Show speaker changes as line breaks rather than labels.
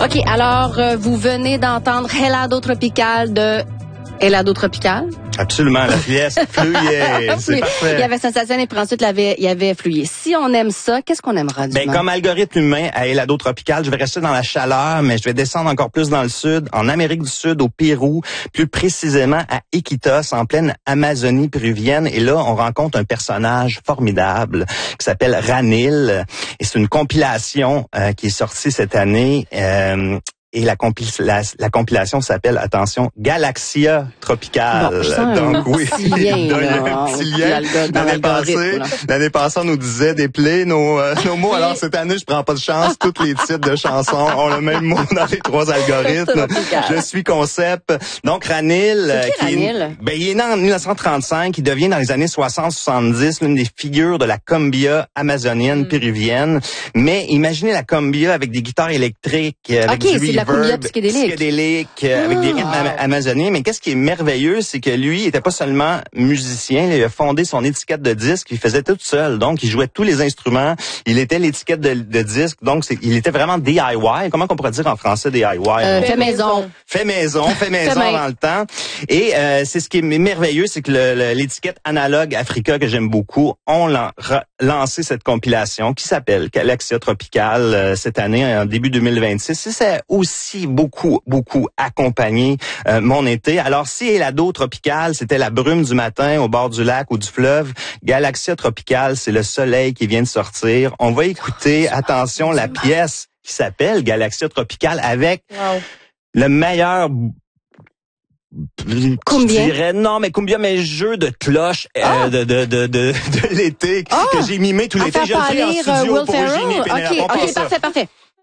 OK, alors, vous venez d'entendre Helado Tropical de Helado Tropical.
Absolument, la pièce Fluye, c'est parfait.
Il y avait Sensation et puis ensuite il y avait Fluye. Si on aime ça, qu'est-ce qu'on aimera du
Ben, comme algorithme humain à Helado Tropical, je vais rester dans la chaleur, mais je vais descendre encore plus dans le sud, en Amérique du Sud, au Pérou, plus précisément à Iquitos, en pleine Amazonie péruvienne. Et là, on rencontre un personnage formidable qui s'appelle Ranil. Et c'est une compilation qui est sortie cette année. Et la compilation s'appelle, attention, Galaxia Tropical.
Bon, donc oui,
il y a un petit lien. L'année passée, on nous disait d'épeler nos mots. Alors cette année, je prends pas de chance. Tous les titres de chansons ont le même mot dans les trois algorithmes. Je suis concept. Donc Ranil,
Ranil?
Il est né en 1935. Il devient dans les années 60-70 l'une des figures de la cumbia amazonienne péruvienne. Mais imaginez la cumbia avec des guitares électriques, avec du reverb,
cumbia psychédélique
avec des rythmes amazoniens. Mais qu'est-ce qui est merveilleux, c'est que lui, il était pas seulement musicien, il a fondé son étiquette de disque, il faisait tout seul. Donc, il jouait tous les instruments, il était l'étiquette de disque. Donc, il était vraiment DIY. Comment on pourrait dire en français DIY?
Fait maison.
Fait maison dans le temps. Et c'est ce qui est merveilleux, c'est que l'étiquette Analogue Africa, que j'aime beaucoup, ont lancé cette compilation qui s'appelle Galaxia Tropical cette année, en début 2026. Et c'est aussi beaucoup accompagné mon été. Alors, si Helado Tropical, c'était la brume du matin au bord du lac ou du fleuve, Galaxia Tropical, c'est le soleil qui vient de sortir. On va écouter, attention, la pièce qui s'appelle Galaxia Tropical avec le meilleur...
Combien?
Je dirais, non, mais combien mes jeux de cloche de l'été que j'ai mimé tout l'été. Je le fais en studio pour Eugénie Pénélope.
OK, parfait.